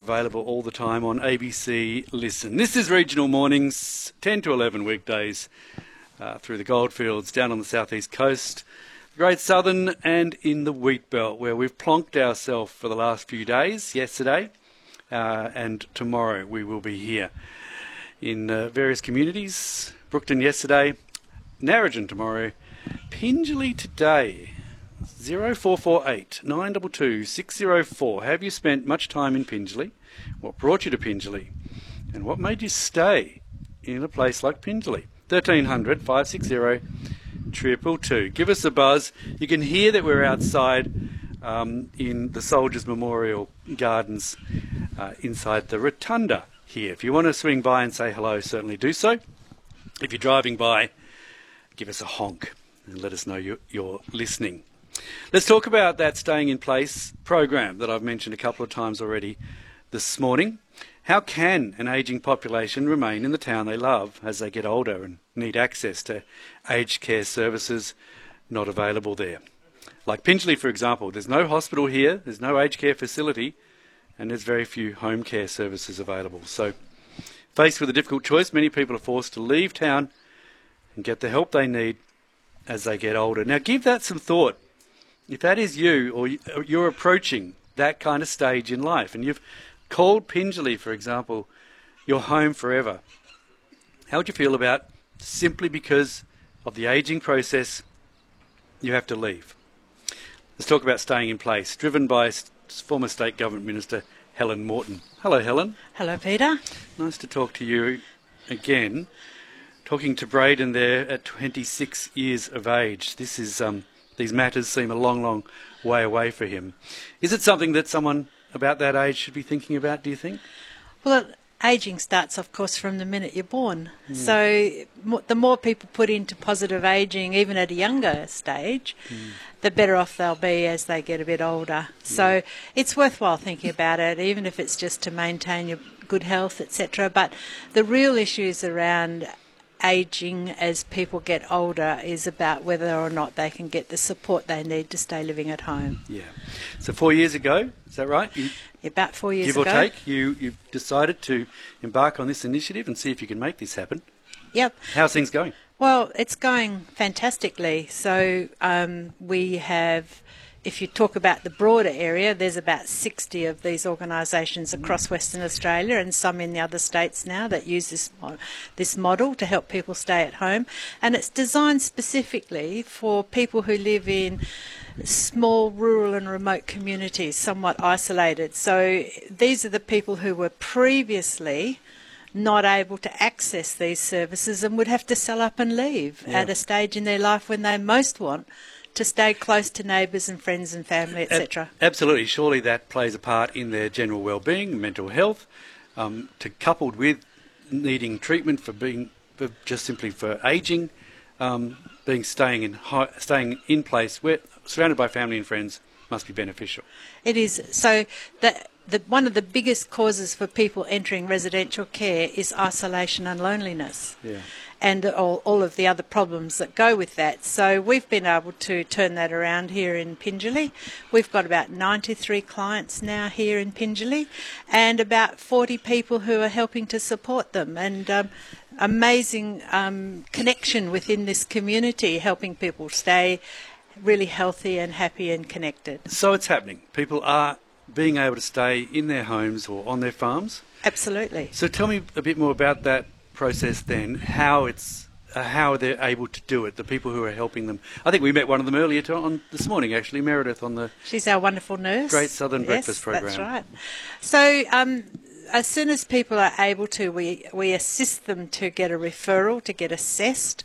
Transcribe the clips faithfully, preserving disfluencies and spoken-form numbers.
available all the time on A B C Listen. This is Regional Mornings, ten to eleven weekdays uh, through the goldfields, down on the southeast coast, the Great Southern and in the Wheat Belt, where we've plonked ourselves for the last few days, yesterday uh, and tomorrow we will be here in uh, various communities. Brookton yesterday, Narrogin tomorrow, Pingelly today. zero four four eight nine two two six zero four. Have you spent much time in Pingelly? What brought you to Pingelly? And what made you stay in a place like Pingelly? thirteen hundred five six zero two two. Give us a buzz. You can hear that we're outside um, in the Soldiers Memorial Gardens uh, inside the Rotunda here. If you want to swing by and say hello, certainly do so. If you're driving by, give us a honk and let us know you're, you're listening. Let's talk about that Staying in Place program that I've mentioned a couple of times already this morning. How can an ageing population remain in the town they love as they get older and need access to aged care services not available there? Like Pingelly, for example, there's no hospital here, there's no aged care facility, and there's very few home care services available. So, faced with a difficult choice, many people are forced to leave town and get the help they need as they get older. Now, give that some thought. If that is you, or you're approaching that kind of stage in life, and you've called Pingelly, for example, your home forever, how would you feel about simply because of the ageing process you have to leave? Let's talk about Staying in Place, driven by former State Government Minister Helen Morton. Hello, Helen. Hello, Peter. Nice to talk to you again. Talking to Braden there at twenty-six years of age. This is... um. These matters seem a long, long way away for him. Is it something that someone about that age should be thinking about, do you think? Well, ageing starts, of course, from the minute you're born. Mm. So the more people put into positive ageing, even at a younger stage, mm. the better off they'll be as they get a bit older. Yeah. So it's worthwhile thinking about it, even if it's just to maintain your good health, et cetera. But the real issues around ageing as people get older is about whether or not they can get the support they need to stay living at home. Yeah. So four years ago, is that right? You, about four years give ago. Give or take, you, you've decided to embark on this initiative and see if you can make this happen. Yep. How's things going? Well, it's going fantastically. So um, we have... If you talk about the broader area, there's about sixty of these organisations across Western Australia and some in the other states now that use this, this model to help people stay at home. And it's designed specifically for people who live in small rural and remote communities, somewhat isolated. So these are the people who were previously not able to access these services and would have to sell up and leave yeah. at a stage in their life when they most want to stay close to neighbours and friends and family, et cetera. Absolutely. Surely that plays a part in their general well-being, mental health, um, to coupled with needing treatment for being for just simply for ageing, um, being staying in staying in place where surrounded by family and friends must be beneficial. It is. So that the one of the biggest causes for people entering residential care is isolation and loneliness. Yeah. And all, all of the other problems that go with that. So we've been able to turn that around here in Pingelly. We've got about ninety-three clients now here in Pingelly and about forty people who are helping to support them, and um, amazing um, connection within this community, helping people stay really healthy and happy and connected. So it's happening. People are being able to stay in their homes or on their farms? Absolutely. So tell me a bit more about that process then, how it's uh, how they're able to do it, the people who are helping them. I think we met one of them earlier to, on this morning, actually, Meredith, on the She's our wonderful nurse. Great Southern yes, Breakfast Program. That's right. So um, as soon as people are able to, we, we assist them to get a referral, to get assessed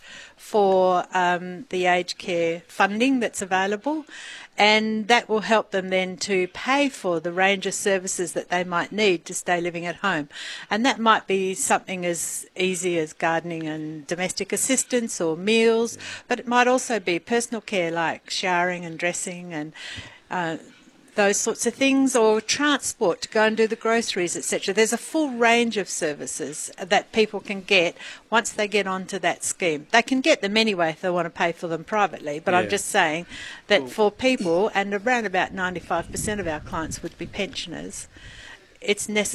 for um, the aged care funding that's available, and that will help them then to pay for the range of services that they might need to stay living at home. And that might be something as easy as gardening and domestic assistance or meals, but it might also be personal care like showering and dressing and uh, those sorts of things, or transport to go and do the groceries, et cetera. There's a full range of services that people can get once they get onto that scheme. They can get them anyway if they want to pay for them privately, but yeah. I'm just saying that well, for people, and around about ninety-five percent of our clients would be pensioners, it's necessary